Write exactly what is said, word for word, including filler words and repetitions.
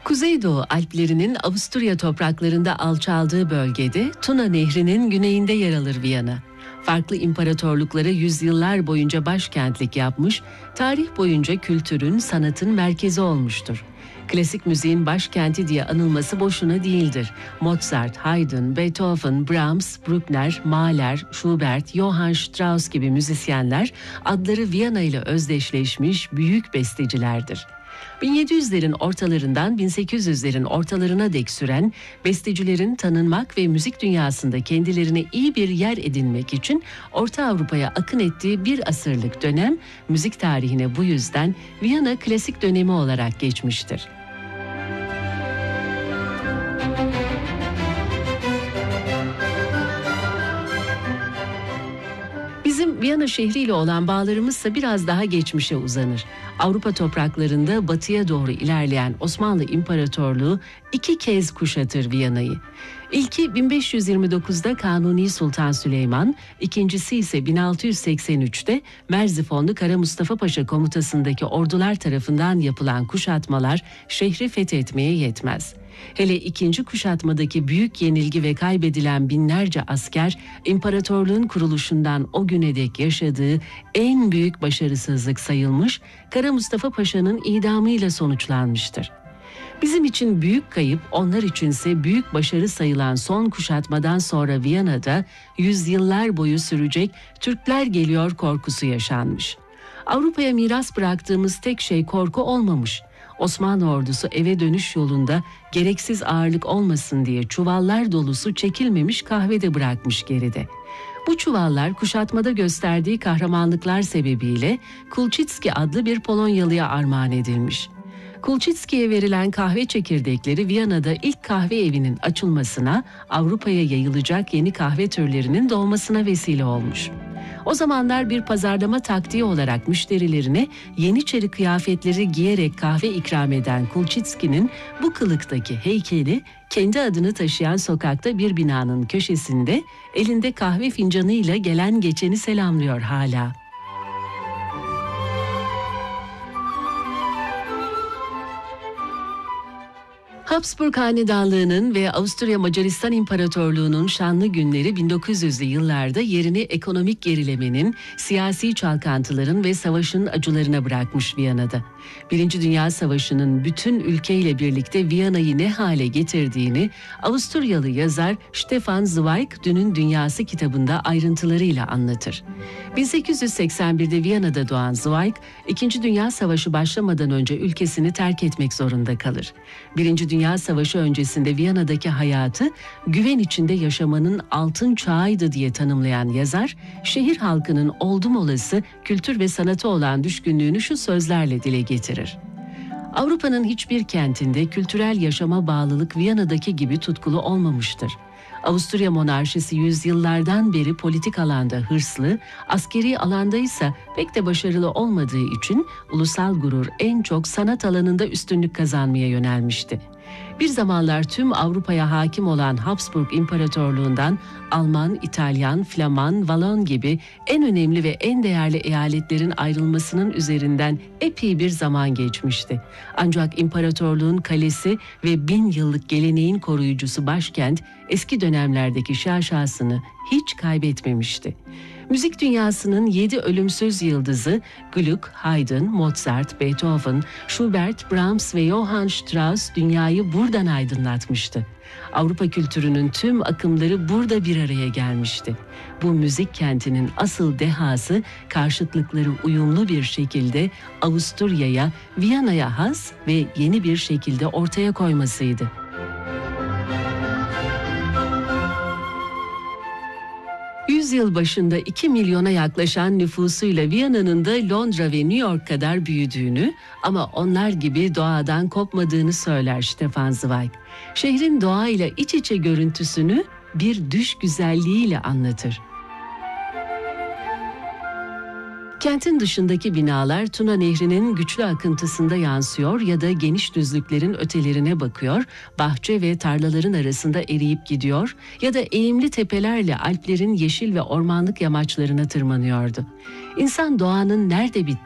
Kuzeydoğu Alplerinin Avusturya topraklarında alçaldığı bölgede Tuna Nehri'nin güneyinde yer alır Viyana. Farklı imparatorluklara yüzyıllar boyunca başkentlik yapmış, tarih boyunca kültürün, sanatın merkezi olmuştur. Klasik müziğin başkenti diye anılması boşuna değildir. Mozart, Haydn, Beethoven, Brahms, Bruckner, Mahler, Schubert, Johann Strauss gibi müzisyenler adları Viyana ile özdeşleşmiş büyük bestecilerdir. bin yedi yüzlerin ortalarından bin sekiz yüzlerin ortalarına dek süren bestecilerin tanınmak ve müzik dünyasında kendilerine iyi bir yer edinmek için Orta Avrupa'ya akın ettiği bir asırlık dönem müzik tarihine bu yüzden Viyana klasik dönemi olarak geçmiştir. Bizim Viyana şehriyle olan bağlarımızsa biraz daha geçmişe uzanır. Avrupa topraklarında batıya doğru ilerleyen Osmanlı İmparatorluğu iki kez kuşatır Viyana'yı. İlki bin beş yüz yirmi dokuzda Kanuni Sultan Süleyman, ikincisi ise bin altı yüz seksen üçte Merzifonlu Kara Mustafa Paşa komutasındaki ordular tarafından yapılan kuşatmalar şehri fethetmeye yetmez. Hele ikinci kuşatmadaki büyük yenilgi ve kaybedilen binlerce asker, imparatorluğun kuruluşundan o güne dek yaşadığı en büyük başarısızlık sayılmış, Kara Mustafa Paşa'nın idamıyla sonuçlanmıştır. Bizim için büyük kayıp, onlar içinse büyük başarı sayılan son kuşatmadan sonra Viyana'da yüzyıllar boyu sürecek Türkler geliyor korkusu yaşanmış. Avrupa'ya miras bıraktığımız tek şey korku olmamış. Osmanlı ordusu eve dönüş yolunda gereksiz ağırlık olmasın diye çuvallar dolusu çekilmemiş kahve de bırakmış geride. Bu çuvallar kuşatmada gösterdiği kahramanlıklar sebebiyle Kulçitski adlı bir Polonyalıya armağan edilmiş. Kulçitski'ye verilen kahve çekirdekleri Viyana'da ilk kahve evinin açılmasına, Avrupa'ya yayılacak yeni kahve türlerinin doğmasına vesile olmuş. O zamanlar bir pazarlama taktiği olarak müşterilerine Yeniçeri kıyafetleri giyerek kahve ikram eden Kulçitski'nin bu kılıktaki heykeli kendi adını taşıyan sokakta bir binanın köşesinde elinde kahve fincanıyla gelen geçeni selamlıyor hala. Habsburg Hanedanlığı'nın ve Avusturya Macaristan İmparatorluğu'nun şanlı günleri bin dokuz yüzlü yıllarda yerini ekonomik gerilemenin, siyasi çalkantıların ve savaşın acılarına bırakmış Viyana'da. Birinci Dünya Savaşı'nın bütün ülkeyle birlikte Viyana'yı ne hale getirdiğini Avusturyalı yazar Stefan Zweig Dünün Dünyası kitabında ayrıntılarıyla anlatır. bin sekiz yüz seksen birde Viyana'da doğan Zweig, İkinci Dünya Savaşı başlamadan önce ülkesini terk etmek zorunda kalır. Birinci Dünya Savaşı öncesinde Viyana'daki hayatı güven içinde yaşamanın altın çağıydı diye tanımlayan yazar, şehir halkının oldum olası kültür ve sanata olan düşkünlüğünü şu sözlerle dile getirir. Avrupa'nın hiçbir kentinde kültürel yaşama bağlılık Viyana'daki gibi tutkulu olmamıştır. Avusturya monarşisi yüzyıllardan beri politik alanda hırslı, askeri alanda ise pek de başarılı olmadığı için ulusal gurur en çok sanat alanında üstünlük kazanmaya yönelmişti. Bir zamanlar tüm Avrupa'ya hakim olan Habsburg İmparatorluğundan Alman, İtalyan, Flaman, Valon gibi en önemli ve en değerli eyaletlerin ayrılmasının üzerinden epey bir zaman geçmişti. Ancak imparatorluğun kalesi ve bin yıllık geleneğin koruyucusu başkent eski dönemlerdeki şaşasını hiç kaybetmemişti. Müzik dünyasının yedi ölümsüz yıldızı Gluck, Haydn, Mozart, Beethoven, Schubert, Brahms ve Johann Strauss dünyayı buradan aydınlatmıştı. Avrupa kültürünün tüm akımları burada bir araya gelmişti. Bu müzik kentinin asıl dehası karşıtlıkları uyumlu bir şekilde Avusturya'ya, Viyana'ya has ve yeni bir şekilde ortaya koymasıydı. Yüzyıl başında iki milyona yaklaşan nüfusuyla Viyana'nın da Londra ve New York kadar büyüdüğünü ama onlar gibi doğadan kopmadığını söyler Stefan Zweig. Şehrin doğayla iç içe görüntüsünü bir düş güzelliğiyle anlatır. Kentin dışındaki binalar Tuna Nehri'nin güçlü akıntısında yansıyor ya da geniş düzlüklerin ötelerine bakıyor, bahçe ve tarlaların arasında eriyip gidiyor ya da eğimli tepelerle Alplerin yeşil ve ormanlık yamaçlarına tırmanıyordu. İnsan doğanın nerede bittiğini,